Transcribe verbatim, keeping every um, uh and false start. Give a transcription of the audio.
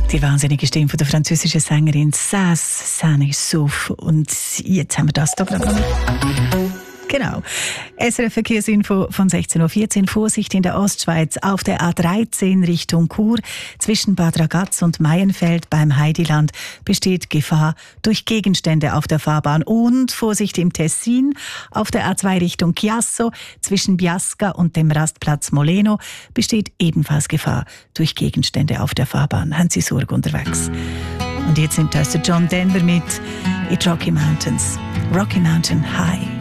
Die wahnsinnige Stimme von der französischen Sängerin Sass Sanissouf. Und jetzt haben wir das da gerade noch. Genau. S R F Verkehrsinfo von sechzehn Uhr vierzehn. Vorsicht in der Ostschweiz auf der A dreizehn Richtung Chur. Zwischen Bad Ragaz und Maienfeld beim Heidiland besteht Gefahr durch Gegenstände auf der Fahrbahn. Und Vorsicht im Tessin auf der A zwei Richtung Chiasso. Zwischen Biasca und dem Rastplatz Moleno besteht ebenfalls Gefahr durch Gegenstände auf der Fahrbahn. Haben Sie Sorge unterwegs? Und jetzt nimmt das der John Denver mit It's Rocky Mountains. Rocky Mountain High.